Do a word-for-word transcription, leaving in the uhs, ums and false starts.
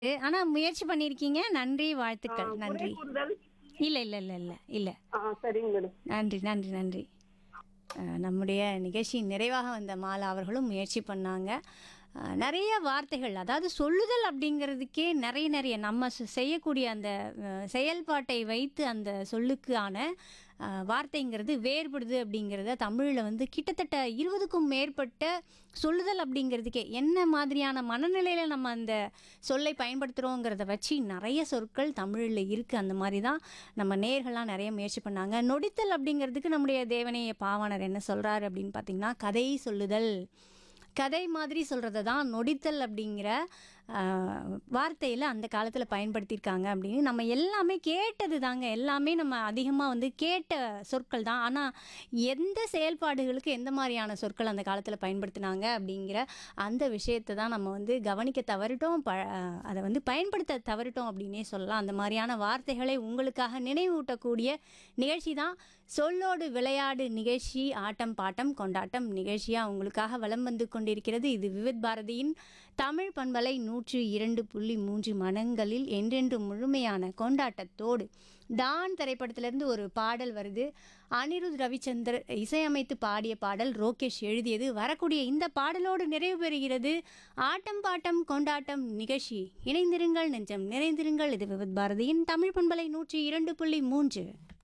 ஆனா முயற்சி பண்ணியிருக்கீங்க. நன்றி, ஆ, வாழ்த்துக்கள். குறை நன்றி. கூறுதல். இல்ல, இல்ல, இல்ல, இல்ல, இல்ல. ஆ, சரிங்க மேடம். நன்றி, நன்றி, நன்றி. அ நம்முடைய நிகழ்ச்சி நிறைவாக வந்த மாலா அவர்களும் முயற்சி பண்ணாங்க. அ நெறைய வார்த்தைகள், அதாவது சொல்லுதல் அப்படிங்கிறதுக்கே நெறைய நெறைய நம்ம செ செய்யக்கூடிய அந்த அ செயல்பாட்டை வைத்து அந்த சொல்லுக்கான அ வார்த்தைங்கிறது வேறுபடுது அப்படிங்கிறத தமிழ்ல வந்து கிட்டத்தட்ட இருபதுக்கும் மேற்பட்ட சொல்லுதல் அப்படிங்கிறதுக்கே என்ன மாதிரியான மனநிலையில நம்ம அந்த சொல்லை பயன்படுத்துகிறோங்கிறத வச்சு நெறைய சொற்கள் தமிழ்ல இருக்குது. அந்த மாதிரி தான் நம்ம நேயர்கள்லாம் நெறைய முயற்சி பண்ணாங்க. நொடித்தல் அப்படிங்கிறதுக்கு நம்முடைய தேவநேய பாவாணர் என்ன சொல்றாரு அப்படின்னு பார்த்தீங்கன்னா, கதை சொல்லுதல். கதை மாதிரி சொல்கிறத தான் நொடித்தல் அப்படிங்கிற வார்த்தையில் அந்த காலத்தில் பயன்படுத்தியிருக்காங்க அப்படின்னு நம்ம எல்லாமே கேட்டது தாங்க. எல்லாமே நம்ம அதிகமாக வந்து கேட்ட சொற்கள் தான். ஆனால் எந்த செயல்பாடுகளுக்கு எந்த மாதிரியான சொற்கள் அந்த காலத்தில் பயன்படுத்தினாங்க அப்படிங்கிற அந்த விஷயத்தை தான் நம்ம வந்து கவனிக்க தவறிட்டோம். ப அதை வந்து பயன்படுத்த தவறிட்டோம் அப்படின்னே சொல்லலாம். அந்த மாதிரியான வார்த்தைகளை உங்களுக்காக நினைவூட்டக்கூடிய நிகழ்ச்சி தான் சொல்லோடு விளையாடு நிகழ்ச்சி. ஆட்டம் பாட்டம் கொண்டாட்டம் நிகழ்ச்சியாக உங்களுக்காக வலம் வந்து கொண்டிருக்கிறது. இது விவித் பாரதியின் தமிழ் பண்பலை நூற்று இரண்டு புள்ளி மூன்று மனங்களில் என்றென்று முழுமையான கொண்டாட்டத்தோடு. டான் திரைப்படத்திலிருந்து ஒரு பாடல் வருது. அனிருத் ரவிச்சந்தர் இசையமைத்து பாடிய பாடல், ரோகேஷ் எழுதியது. வரக்கூடிய இந்த பாடலோடு நிறைவு பெறுகிறது ஆட்டம் பாட்டம் கொண்டாட்டம் நிகழ்ச்சி. இணைந்திருங்கள், நெஞ்சம் நிறைந்திருங்கள். இது விவித் பாரதியின் தமிழ் பண்பலை நூற்றி இரண்டு புள்ளி மூன்று.